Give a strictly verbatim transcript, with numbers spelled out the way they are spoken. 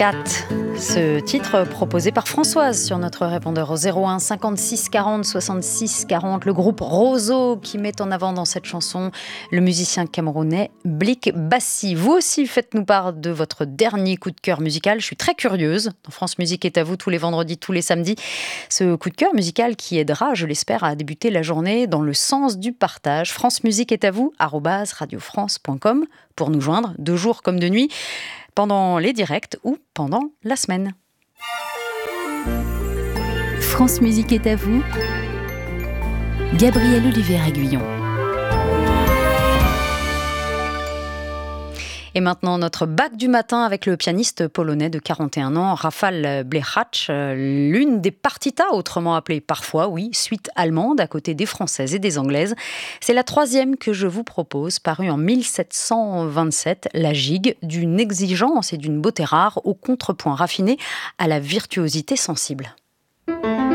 Cat, ce titre proposé par Françoise sur notre répondeur au zéro un cinquante-six quarante soixante-six quarante, le groupe Roseau qui met en avant dans cette chanson le musicien camerounais Blik Bassi. Vous aussi faites-nous part de votre dernier coup de cœur musical, je suis très curieuse. Dans France Musique est à vous tous les vendredis, tous les samedis. Ce coup de cœur musical qui aidera, je l'espère, à débuter la journée dans le sens du partage. France Musique est à vous, arobase radiofrance point com pour nous joindre de jour comme de nuit, pendant les directs ou pendant la semaine. France Musique est à vous, Gabriel Olivier-Aguillon. Et maintenant, notre bac du matin avec le pianiste polonais de quarante et un ans, Rafał Blechacz, l'une des partitas, autrement appelée parfois, oui, suite allemande, à côté des françaises et des anglaises. C'est la troisième que je vous propose, parue en mille sept cent vingt-sept, la gigue, d'une exigence et d'une beauté rare, au contrepoint raffiné, à la virtuosité sensible.